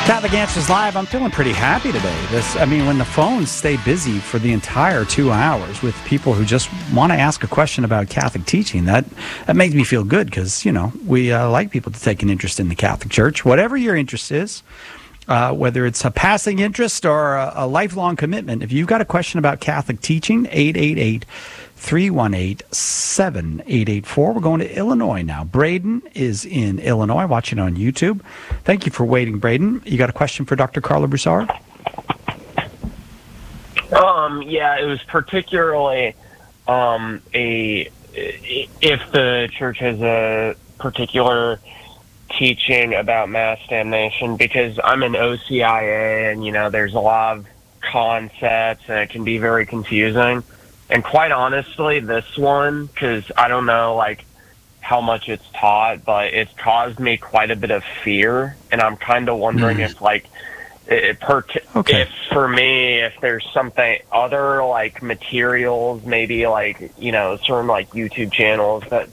Catholic Answers Live. I'm feeling pretty happy today. When the phones stay busy for the entire 2 hours with people who just want to ask a question about Catholic teaching, that makes me feel good because, we like people to take an interest in the Catholic Church. Whatever your interest is, whether it's a passing interest or a lifelong commitment, if you've got a question about Catholic teaching, 888-318-7884. We're going to Illinois now. Braden is in Illinois, watching on YouTube. Thank you for waiting, Braden. You got a question for Dr. Carlo Broussard? Yeah, it was particularly if the church has a particular teaching about mass damnation, because I'm an OCIA and, there's a lot of concepts and it can be very confusing. And quite honestly, this one, because I don't know, how much it's taught, but it's caused me quite a bit of fear. And I'm kind of wondering if, if for me, if there's something other, materials, maybe, certain, YouTube channels that,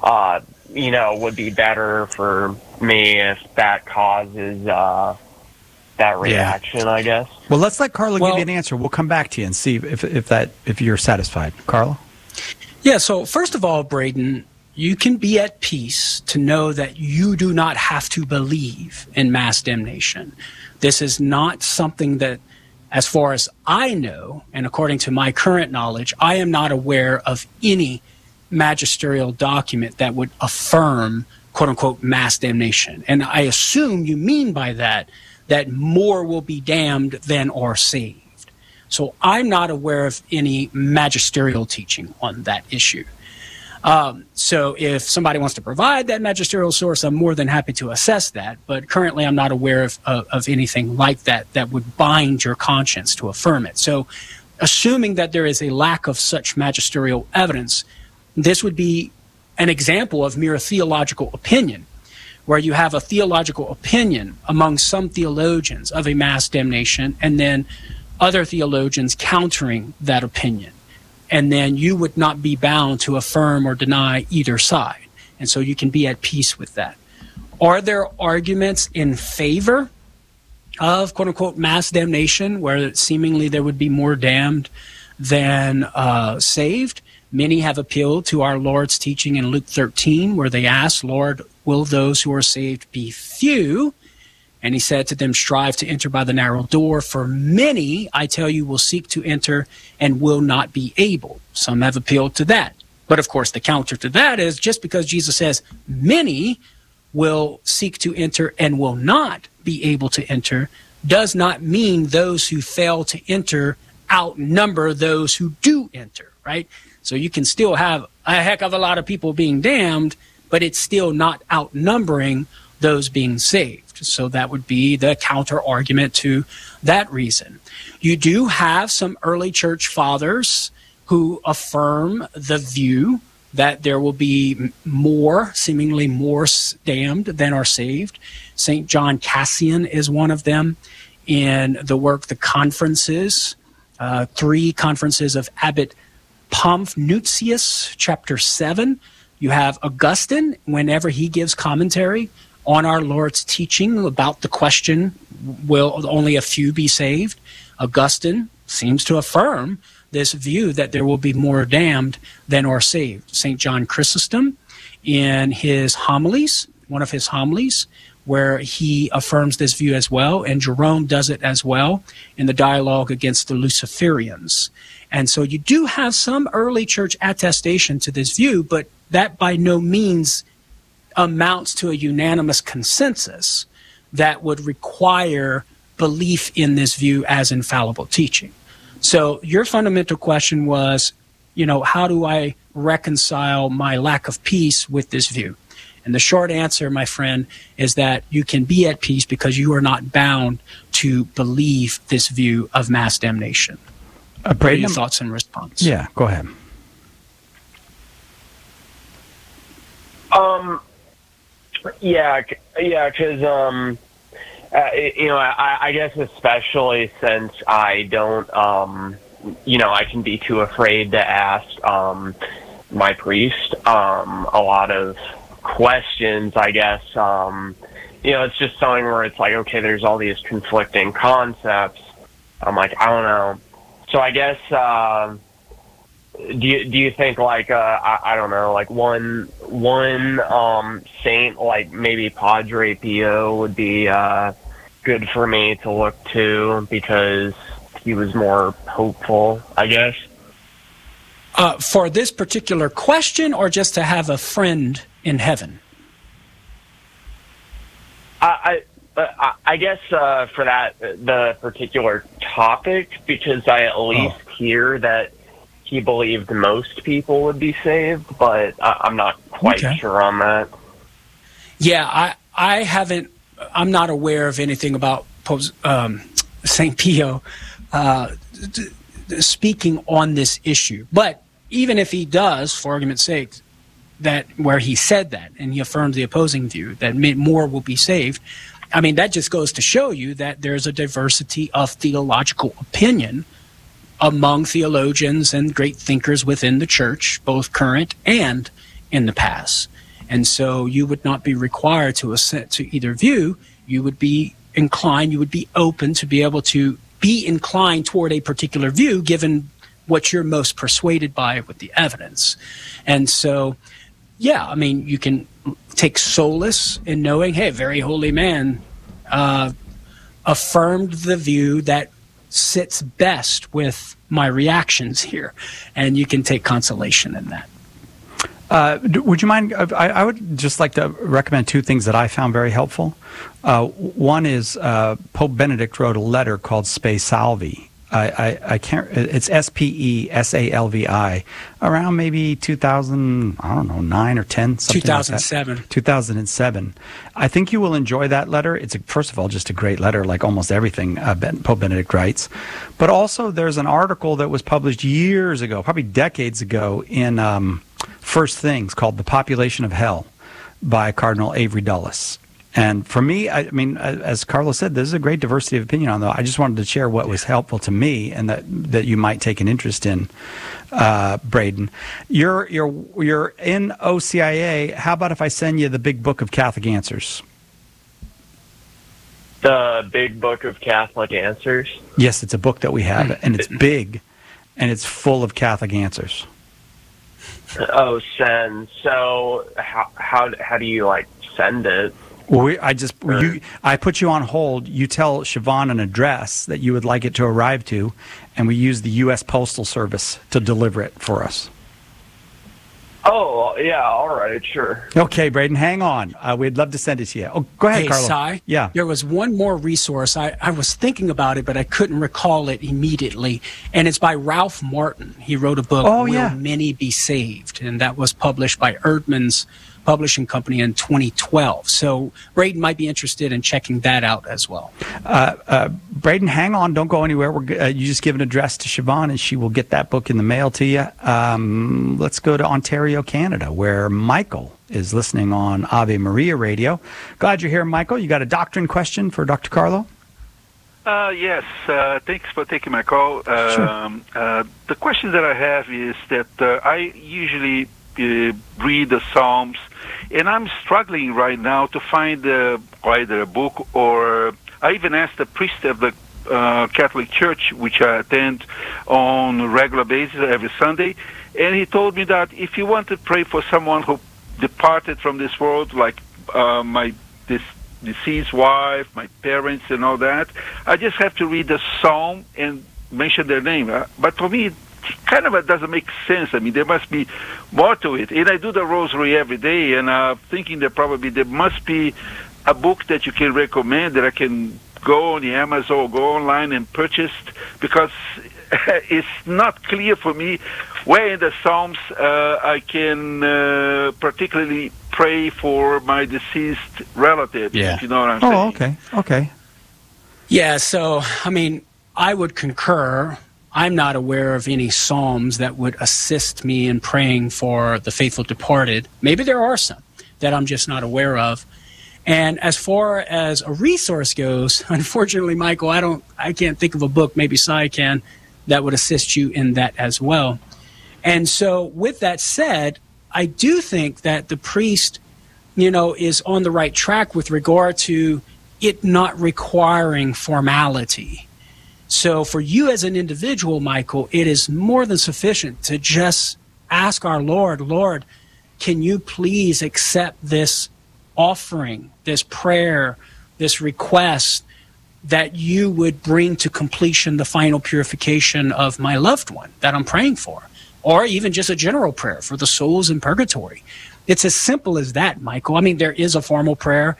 would be better for me if that causes, that reaction, I guess. Well, let's let Carlo give you an answer. We'll come back to you and see if you're satisfied. Carlo? Yeah, so first of all, Braden, you can be at peace to know that you do not have to believe in mass damnation. This is not something that, as far as I know, and according to my current knowledge, I am not aware of any magisterial document that would affirm, quote-unquote, mass damnation. And I assume you mean by that more will be damned than are saved. So I'm not aware of any magisterial teaching on that issue. So if somebody wants to provide that magisterial source, I'm more than happy to assess that. But currently I'm not aware of anything like that would bind your conscience to affirm it. So assuming that there is a lack of such magisterial evidence, this would be an example of mere theological opinion, where you have a theological opinion among some theologians of a mass damnation, and then other theologians countering that opinion. And then you would not be bound to affirm or deny either side. And so you can be at peace with that. Are there arguments in favor of, quote-unquote, mass damnation, where seemingly there would be more damned than saved? Many have appealed to our Lord's teaching in Luke 13, where they asked, Lord, will those who are saved be few? And he said to them, strive to enter by the narrow door, for many, I tell you, will seek to enter and will not be able. Some have appealed to that. But of course, the counter to that is just because Jesus says many will seek to enter and will not be able to enter does not mean those who fail to enter outnumber those who do enter, right? So you can still have a heck of a lot of people being damned, but it's still not outnumbering those being saved. So that would be the counter argument to that reason. You do have some early church fathers who affirm the view that there will be seemingly more damned than are saved. St. John Cassian is one of them. In the work, The Conferences, 3 conferences of Abbot Pamphnucius, chapter 7, you have Augustine, whenever he gives commentary on our Lord's teaching about the question, will only a few be saved? Augustine seems to affirm this view that there will be more damned than are saved. St. John Chrysostom, in his homilies, one of his homilies, where he affirms this view as well, and Jerome does it as well in the dialogue against the Luciferians. And so you do have some early church attestation to this view, but that by no means amounts to a unanimous consensus that would require belief in this view as infallible teaching. So your fundamental question was, how do I reconcile my lack of peace with this view? And the short answer, my friend, is that you can be at peace because you are not bound to believe this view of mass damnation. What are your thoughts and response? Yeah, go ahead. Because I guess especially since I don't, I can be too afraid to ask my priest a lot of questions, I guess, it's just something where it's like, okay, there's all these conflicting concepts. I'm like, I don't know. So I guess, do you think like, I don't know, like one saint, like maybe Padre Pio would be good for me to look to because he was more hopeful, I guess? For this particular question, or just to have a friend in heaven? I guess for the particular topic, because I at least hear that he believed most people would be saved, but I'm not quite sure on that. Yeah, I haven't. I'm not aware of anything about Pope Saint Pio speaking on this issue. But even if he does, for argument's sake, that where he said that and he affirmed the opposing view that more will be saved, I mean, that just goes to show you that there's a diversity of theological opinion among theologians and great thinkers within the church, both current and in the past. And so you would not be required to assent to either view. You would be inclined, you would be open to be able to be inclined toward a particular view given what you're most persuaded by with the evidence. And so, yeah, I mean, you can take solace in knowing, hey, a very holy man affirmed the view that sits best with my reactions here. And you can take consolation in that. Would you mind? I would just like to recommend two things that I found very helpful. One is Pope Benedict wrote a letter called Spe Salvi. I can't. It's SPESALVI. Around maybe 2009 or 10, something 2007. Like that. 2007. I think you will enjoy that letter. It's first of all just a great letter, like almost everything Pope Benedict writes. But also, there's an article that was published years ago, probably decades ago, in First Things called "The Population of Hell" by Cardinal Avery Dulles. And for me, I mean, as Carlos said, there's a great diversity of opinion on that. I just wanted to share what was helpful to me and that you might take an interest in, Braden. You're in OCIA. How about if I send you the Big Book of Catholic Answers? The Big Book of Catholic Answers? Yes, it's a book that we have, and it's big, and it's full of Catholic answers. Oh, send. So how do you, like, send it? Well, I put you on hold. You tell Siobhan an address that you would like it to arrive to, and we use the U.S. Postal Service to deliver it for us. Oh, yeah, all right, sure. Okay, Braden, hang on. We'd love to send it to you. Oh, go ahead, Carlo. Cy, yeah. There was one more resource. I was thinking about it, but I couldn't recall it immediately. And it's by Ralph Martin. He wrote a book, Will Many Be Saved? And that was published by Erdman's Publishing Company in 2012. So Braden might be interested in checking that out as well. Braden, hang on. Don't go anywhere. You just give an address to Siobhan, and she will get that book in the mail to you. Let's go to Ontario, Canada, where Michael is listening on Ave Maria Radio. Glad you're here, Michael. You got a doctrine question for Dr. Carlo? Yes. Thanks for taking my call. Sure. The question that I have is that I usually read the Psalms, and I'm struggling right now to find either a book or I even asked the priest of the Catholic Church, which I attend on a regular basis every Sunday, and he told me that if you want to pray for someone who departed from this world, like my deceased wife, my parents, and all that, I just have to read the Psalm and mention their name. But for me, kind of it doesn't make sense. I mean, there must be more to it. And I do the rosary every day, and I'm thinking that probably there must be a book that you can recommend that I can go on the Amazon or go online and purchase, because it's not clear for me where in the Psalms I can particularly pray for my deceased relatives, if you know what I'm saying. Oh, okay. Yeah, so, I mean, I would concur. I'm not aware of any psalms that would assist me in praying for the faithful departed. Maybe there are some that I'm just not aware of. And as far as a resource goes, unfortunately, Michael, I can't think of a book, maybe Cy can, that would assist you in that as well. And so with that said, I do think that the priest is on the right track with regard to it not requiring formality. So for you as an individual, Michael, it is more than sufficient to just ask our Lord, can you please accept this offering, this prayer, this request, that you would bring to completion the final purification of my loved one that I'm praying for, or even just a general prayer for the souls in purgatory. It's as simple as that, Michael. I mean, there is a formal prayer.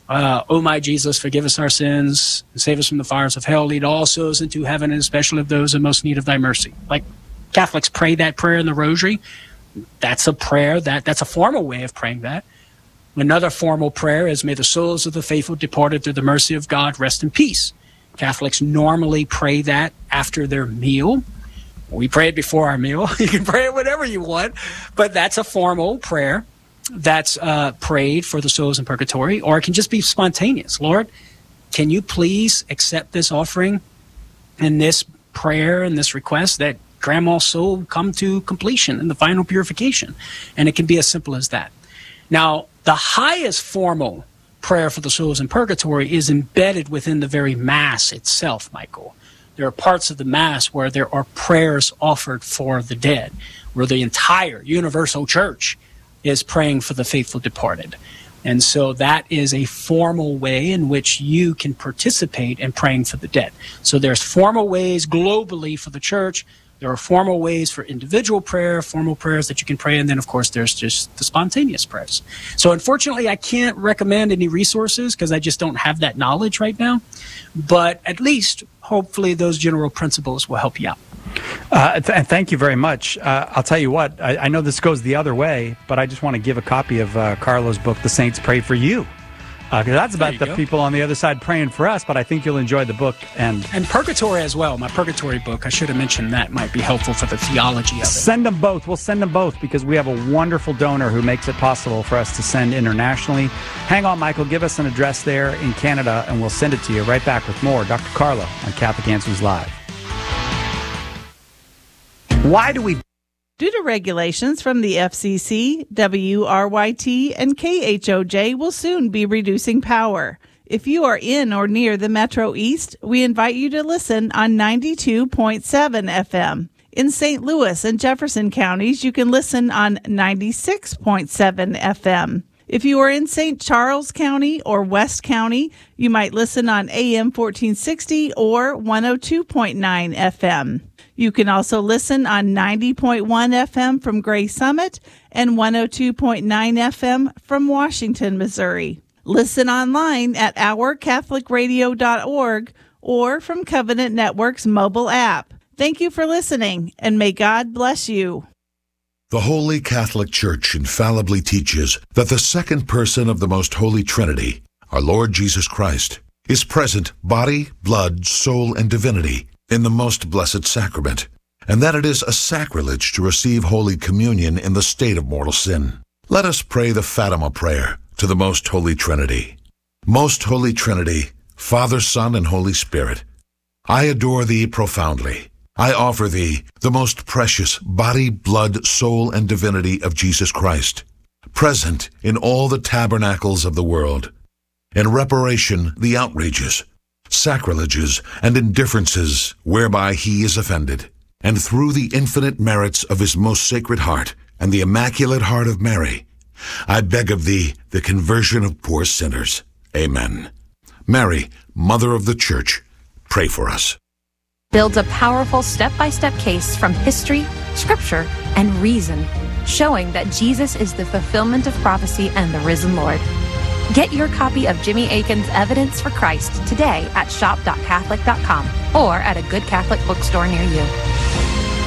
Oh, my Jesus, forgive us our sins and save us from the fires of hell. Lead all souls into heaven, and especially of those in most need of thy mercy. Like Catholics pray that prayer in the Rosary. That's a prayer. That's a formal way of praying that. Another formal prayer is, may the souls of the faithful departed through the mercy of God rest in peace. Catholics normally pray that after their meal. We pray it before our meal. You can pray it whenever you want, but that's a formal prayer that's prayed for the souls in purgatory, or it can just be spontaneous. Lord, can you please accept this offering and this prayer and this request that Grandma's soul come to completion in the final purification? And it can be as simple as that. Now, the highest formal prayer for the souls in purgatory is embedded within the very Mass itself, Michael. There are parts of the Mass where there are prayers offered for the dead, where the entire universal church is praying for the faithful departed. And so that is a formal way in which you can participate in praying for the dead. So there's formal ways globally for the church. There are formal ways for individual prayer, formal prayers that you can pray, and then, of course, there's just the spontaneous prayers. So, unfortunately, I can't recommend any resources because I just don't have that knowledge right now. But at least, hopefully, those general principles will help you out. And thank you very much. I'll tell you what, I know this goes the other way, but I just want to give a copy of Carlo's book, The Saints Pray for You. Because that's about the people on the other side praying for us, but I think you'll enjoy the book. And Purgatory as well. My Purgatory book, I should have mentioned that, might be helpful for the theology of it. Send them both. We'll send them both because we have a wonderful donor who makes it possible for us to send internationally. Hang on, Michael. Give us an address there in Canada, and we'll send it to you. Right back with more Dr. Carlo on Catholic Answers Live. Why do we... Due to regulations from the FCC, WRYT and KHOJ will soon be reducing power. If you are in or near the Metro East, we invite you to listen on 92.7 FM. In St. Louis and Jefferson counties, you can listen on 96.7 FM. If you are in St. Charles County or West County, you might listen on AM 1460 or 102.9 FM. You can also listen on 90.1 FM from Gray Summit and 102.9 FM from Washington, Missouri. Listen online at ourcatholicradio.org or from Covenant Network's mobile app. Thank you for listening, and may God bless you. The Holy Catholic Church infallibly teaches that the second person of the Most Holy Trinity, our Lord Jesus Christ, is present body, blood, soul, and divinity in the most blessed sacrament, and that it is a sacrilege to receive Holy Communion in the state of mortal sin. Let us pray the Fatima prayer to the Most Holy Trinity. Most Holy Trinity, Father, Son, and Holy Spirit, I adore Thee profoundly. I offer Thee the most precious body, blood, soul, and divinity of Jesus Christ, present in all the tabernacles of the world, in reparation the outrages, sacrileges, and indifferences whereby He is offended, and through the infinite merits of His most sacred heart and the Immaculate Heart of Mary, I beg of Thee the conversion of poor sinners. Amen. Mary, Mother of the Church, pray for us. Builds a powerful step-by-step case from history, scripture, and reason, showing that Jesus is the fulfillment of prophecy and the risen Lord. Get your copy of Jimmy Akin's Evidence for Christ today at shop.catholic.com or at a good Catholic bookstore near you.